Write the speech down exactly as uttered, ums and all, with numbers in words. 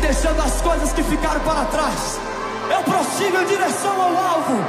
deixando as coisas que ficaram para trás. Eu prossigo em direção ao alvo,